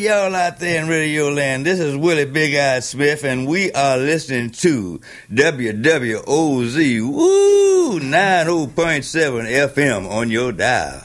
y'all out there in Radio Land. This is Willie Big Eyed Smith, and we are listening to WWOZ, woo, 90.7 FM on your dial.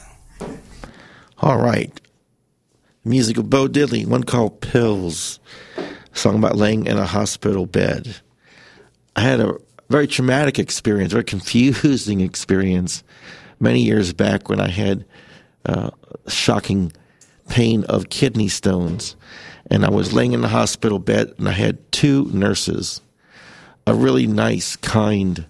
All right. Music of Bo Diddley, one called Pills, a song about laying in a hospital bed. I had a very traumatic experience, very confusing experience many years back when I had shocking pain of kidney stones. And I was laying in the hospital bed, and I had two nurses, a really nice, kind,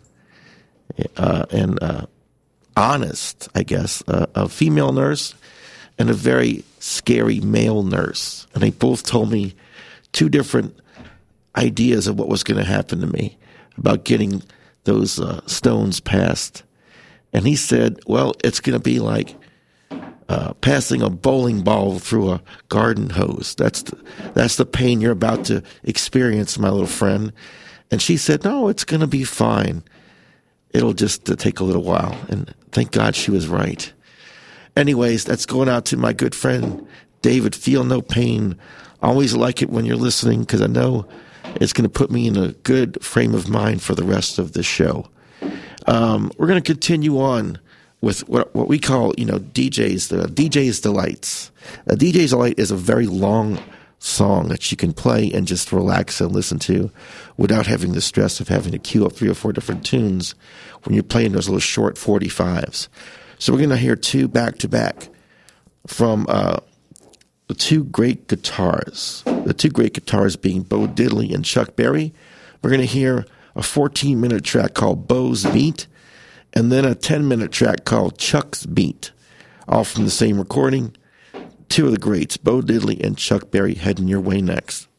and honest, I guess, a female nurse and a very scary male nurse. And they both told me two different ideas of what was going to happen to me about getting those stones passed. And he said, well, it's going to be like passing a bowling ball through a garden hose. That's the pain you're about to experience, my little friend. And she said, no, it's going to be fine. It'll just take a little while. And thank God she was right. Anyways, that's going out to my good friend, David. Feel no pain. I always like it when you're listening because I know it's going to put me in a good frame of mind for the rest of the show. We're going to continue on with what we call, DJ's, the DJ's Delights. A DJ's Delight is a very long song that you can play and just relax and listen to without having the stress of having to queue up 3 or 4 different tunes when you're playing those little short 45s. So we're going to hear two back-to-back from the two great guitars. The two great guitars being Bo Diddley and Chuck Berry. We're going to hear a 14-minute track called Bo's Beat, and then a 10-minute track called Chuck's Beat, all from the same recording. Two of the greats, Bo Diddley and Chuck Berry, heading your way next.